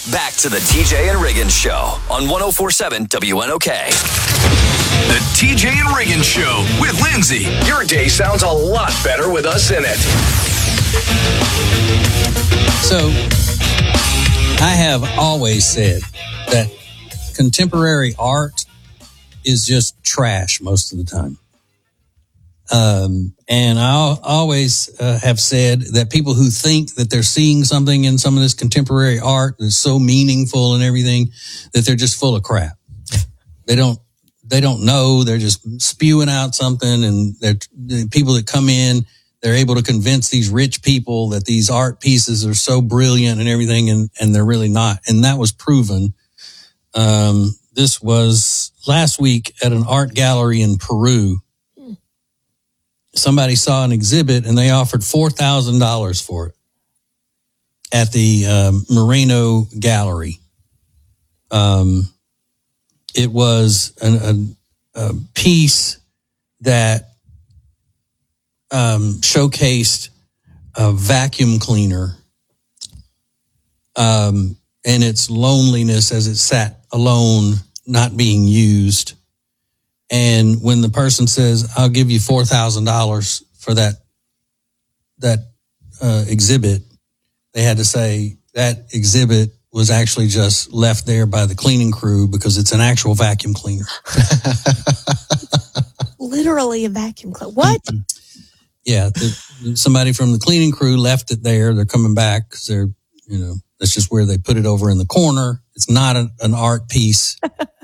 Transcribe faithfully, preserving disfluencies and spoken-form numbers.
Back to the T J and Riggins Show on one oh four point seven W N O K. The T J and Riggins Show with Lindsay. Your day sounds a lot better with us in it. So, I have always said that contemporary art is just trash most of the time. Um, and I always uh, have said that people who think that they're seeing something in some of this contemporary art that's so meaningful and everything, that they're just full of crap. They don't, they don't know. They're just spewing out something, and they're the people that come in, they're able to convince these rich people that these art pieces are so brilliant and everything, and, and they're really not. And that was proven. Um, this was last week at an art gallery in Peru. Somebody saw an exhibit and they offered four thousand dollars for it at the um, Moreno Gallery. Um, it was an, a, a piece that um, showcased a vacuum cleaner um, and its loneliness as it sat alone, not being used. And when the person says, I'll give you four thousand dollars for that, that, uh, exhibit, they had to say that exhibit was actually just left there by the cleaning crew because it's an actual vacuum cleaner. Literally a vacuum cleaner. What? Yeah. The, somebody from the cleaning crew left it there. They're coming back because they're, you know, that's just where they put it over in the corner. It's not an, an art piece.